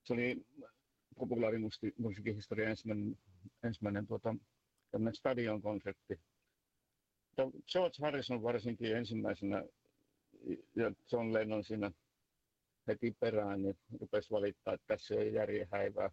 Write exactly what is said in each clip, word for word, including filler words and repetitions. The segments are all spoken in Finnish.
Se oli populaarimusiikin historian ensimmäinen, ensimmäinen tuota, stadionkonsertti. George Harrison varsinkin ensimmäisenä ja John Lennon siinä heti perään niin rupesi valittaa, että tässä ei järjen häivää,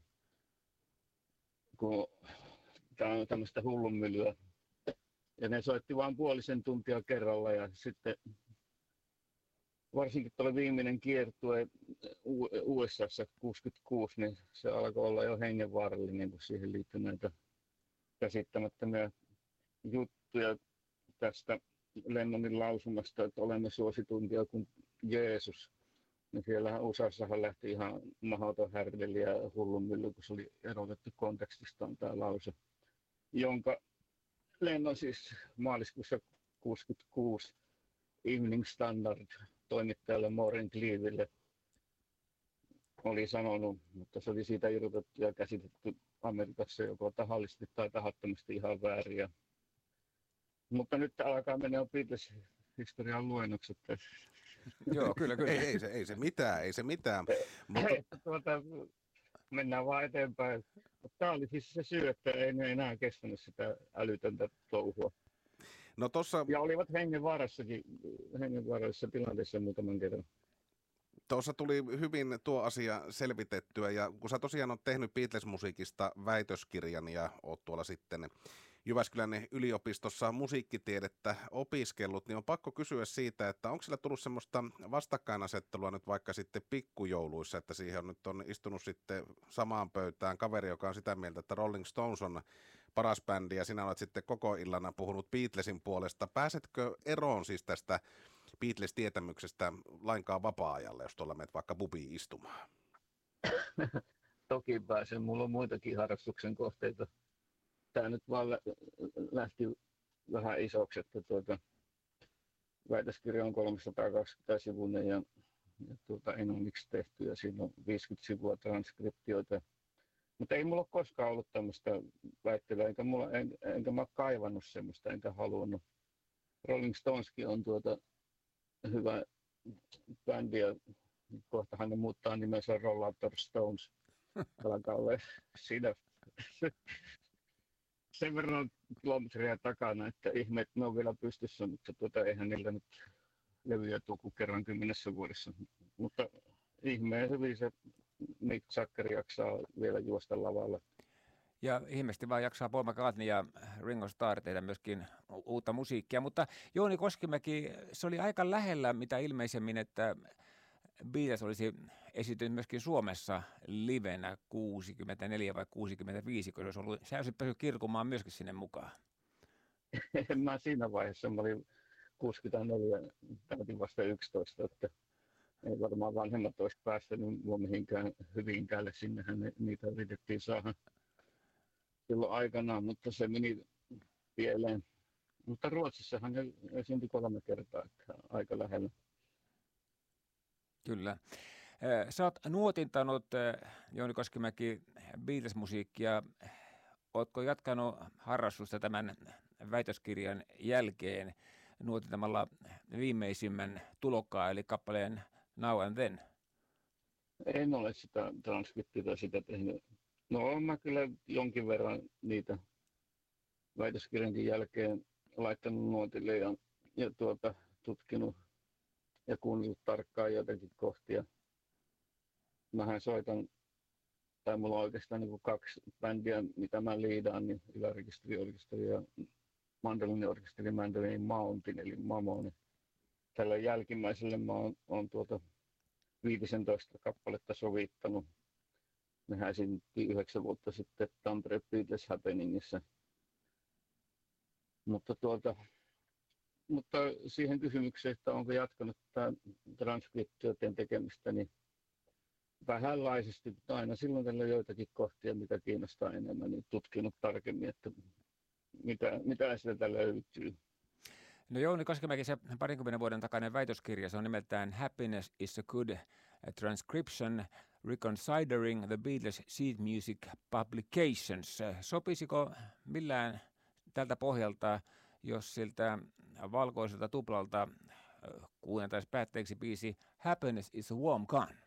kun tämä on tämmöistä hullunmyllyä. Ja ne soitti vain puolisen tuntia kerralla ja sitten varsinkin tuolla viimeinen kiertue U S A:ssa kuusikymmentäkuusi, niin se alkoi olla jo hengenvaarallinen, kun siihen liittyi näitä käsittämättömiä juttuja tästä Lennonin lausumasta, että olemme suositumpia kuin Jeesus. Ja siellä U S A:ssahan lähti ihan mahdoton härveli ja hullunmylly, kun se oli erotettu kontekstistaan tämä lause, jonka Lennon siis maaliskuussa kuusikymmentäkuusi Evening Standard toimittajalle Maureen Cleaville oli sanonut, mutta se oli siitä irrotettu ja käsitetty Amerikassa joko tahallisesti tai tahattomasti ihan väärin. Mutta nyt alkaa mennä Beatles-historian luennokset. Joo, kyllä, kyllä. ei, ei, se, ei se mitään, ei se mitään. Mutta... tuota, mennään vaan eteenpäin. Tämä oli siis se syy, että ei ne enää kestänyt sitä älytöntä touhua. No tossa... Ja olivat hengenvaarassakin, hengenvaarallisessa tilanteessa muutaman kerran. Tuossa tuli hyvin tuo asia selvitettyä, ja kun sä tosiaan oot tehnyt Beatles-musiikista väitöskirjan ja oot tuolla sitten Jyväskylän yliopistossa musiikkitiedettä opiskellut, niin on pakko kysyä siitä, että onko sillä tullut semmoista vastakkainasettelua nyt vaikka sitten pikkujouluissa, että siihen on nyt on istunut sitten samaan pöytään kaveri, joka on sitä mieltä, että Rolling Stones on paras bändi, ja sinä olet sitten koko illana puhunut Beatlesin puolesta. Pääsetkö eroon siis tästä Beatles-tietämyksestä lainkaan vapaa-ajalle, jos tuolla menet vaikka pubiin istumaan? Toki pääsen. Mulla on muitakin harrastuksen kohteita. Tämä nyt vaan lähti vähän isoksi, että tuota, väitöskirja on kolmesataakaksikymmentä sivuinen ja, ja tuota, englanniksi tehty ja siinä on viisikymmentä sivua transkriptioita. Mutta ei mulla ole koskaan ollut tämmöistä väittelyä, enkä, mulla, en, enkä mä kaivannut semmoista, enkä halunnut. Rolling Stoneskin on tuota hyvä bändi ja kohtahan ne muuttaa nimensä Rollator Stones. Alkaa olla siinä sen verran kilometriä takana, että ihme, että ne on vielä pystyssä, mutta tuota, eihän niillä nyt levyjä tule kuin kerran kymmenessä vuodessa. Mutta ihmeen hyvin se Mick Jagger jaksaa vielä juosta lavalla. Ja ihmeesti vaan jaksaa Paul McCartney ja Ringo Starr tehdä myöskin uutta musiikkia. Mutta Jouni Koskimäki, se oli aika lähellä mitä ilmeisemmin, että Beatles olisi esiintynyt myöskin Suomessa livenä kuusikymmentäneljä vai kuusikymmentäviisi, kun se olisi ollut, sä olisit päässyt kirkumaan myöskin sinne mukaan. En mä siinä vaiheessa, mä olin kuusikymmentäneljä, täytin vasta yksitoista, että ei varmaan vanhemmat olisi päästänyt mua mihinkään Hyvinkäälle, sinnehän ne, niitä yritettiin saada silloin aikanaan, mutta se meni pieleen. Mutta Ruotsissahan ne esiintyi kolme kertaa, että aika lähellä. Kyllä. Sä oot nuotintanut, Jouni Koskimäki, Beatles-musiikkia. Ootko jatkanut harrastusta tämän väitöskirjan jälkeen nuotintamalla viimeisimmän tulokkaa, eli kappaleen Now and Then? En ole sitä transkriptiota sitä tehnyt. No olen mä kyllä jonkin verran niitä väitöskirjankin jälkeen laittanut nuotille ja, ja tuota, tutkinut ja kuunnellut tarkkaan jotenkin kohtia. Mähän soitan, tai mulla on oikeastaan niin kuin kaksi bändiä, mitä mä liidaan, niin ylärekisteriorkesteri ja mandoliniorkesteri Mandolin Mountain, eli Mamoni. Tällä jälkimmäiselle mä oon, oon tuota viisitoista kappaletta sovittanut. Mehän esiintyi yhdeksän vuotta sitten Tampere Beatles Happeningissa. Mutta, tuota, mutta siihen kysymykseen, että onko jatkanut tämä transkriptioiden tekemistä, niin vähänlaisesti, mutta aina silloin tällä joitakin kohtia, mitä kiinnostaa enemmän, niin tutkinut tarkemmin, että mitä, mitä sieltä löytyy. No Jouni Koskimäki, se parinkymmenen vuoden takainen väitöskirja, se on nimeltään Happiness is a Good Transcription, Reconsidering the Beatles Sheet Music Publications. Sopisiko millään tältä pohjalta, jos siltä valkoiselta tuplalta kuunneltaisiin päätteeksi biisi Happiness is a Warm Gun?